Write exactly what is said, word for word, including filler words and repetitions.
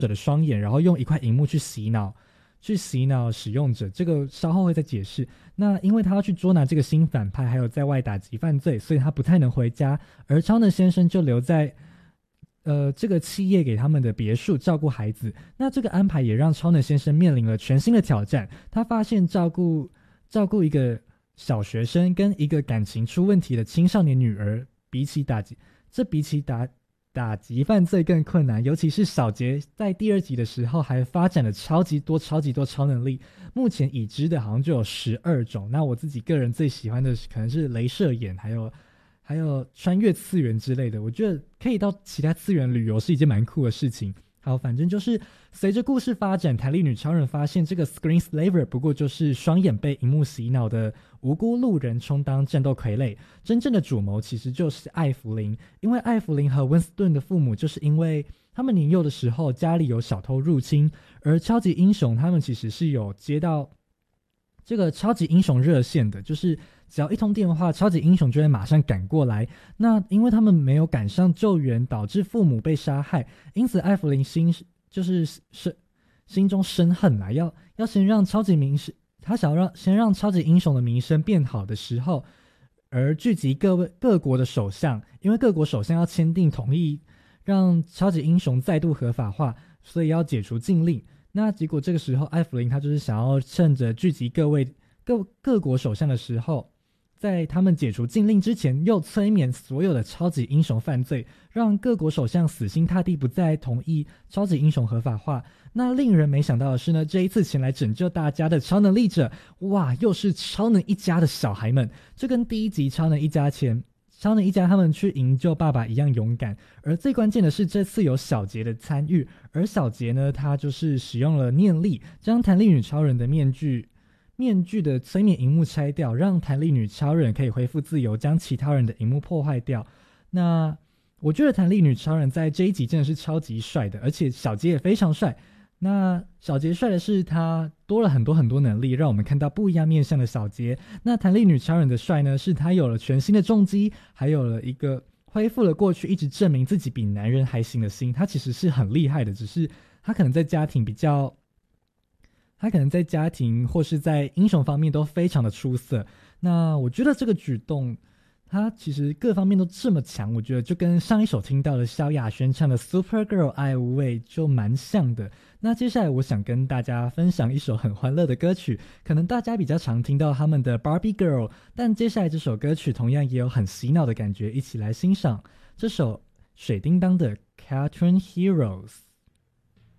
者的双眼，然后用一块荧幕去洗脑去洗脑使用者，这个稍后会再解释。那因为他要去捉拿这个新反派，还有在外打击犯罪，所以他不太能回家，而超能先生就留在呃这个企业给他们的别墅照顾孩子。那这个安排也让超能先生面临了全新的挑战，他发现照顾照顾一个小学生跟一个感情出问题的青少年女儿，比起打击这比起打打击犯罪更困难，尤其是小杰在第二集的时候还发展了超级多超级多超能力，目前已知的好像就有十二种。那我自己个人最喜欢的可能是雷射眼，还有还有穿越次元之类的，我觉得可以到其他次元旅游是一件蛮酷的事情。好，反正就是随着故事发展，弹力女超人发现这个 Screen Slaver 不过就是双眼被荧幕洗脑的无辜路人充当战斗傀儡，真正的主谋其实就是艾弗琳。因为艾弗琳和温斯顿的父母就是因为他们年幼的时候家里有小偷入侵，而超级英雄他们其实是有接到这个超级英雄热线的，就是只要一通电话，超级英雄就会马上赶过来。那因为他们没有赶上救援，导致父母被杀害，因此艾弗琳心就是是心中生恨啦，要要先让超级名声，他想要让先让超级英雄的名声变好的时候，而聚集各位各国的首相，因为各国首相要签订同意，让超级英雄再度合法化，所以要解除禁令。那结果这个时候，艾弗琳他就是想要趁着聚集各位各各国首相的时候，在他们解除禁令之前，又催眠所有的超级英雄犯罪，让各国首相死心塌地不再同意超级英雄合法化。那令人没想到的是呢，这一次前来拯救大家的超能力者，哇，又是超能一家的小孩们，这跟第一集超能一家前超能一家他们去营救爸爸一样勇敢。而最关键的是，这次有小杰的参与，而小杰呢，他就是使用了念力，将弹力女超人的面具面具的催眠荧幕拆掉，让弹力女超人可以恢复自由，将其他人的荧幕破坏掉。那我觉得弹力女超人在这一集真的是超级帅的，而且小杰也非常帅。那小杰帅的是他多了很多很多能力，让我们看到不一样面向的小杰。那弹力女超人的帅呢，是他有了全新的重击，还有了一个恢复了过去一直证明自己比男人还行的心。他其实是很厉害的，只是他可能在家庭比较他可能在家庭或是在英雄方面都非常的出色。那我觉得这个举动他其实各方面都这么强，我觉得就跟上一首听到的萧亚轩唱的 Supergirl 爱无畏就蛮像的。那接下来我想跟大家分享一首很欢乐的歌曲，可能大家比较常听到他们的 Barbie Girl， 但接下来这首歌曲同样也有很洗脑的感觉，一起来欣赏这首水叮当的 Cartoon Heroes。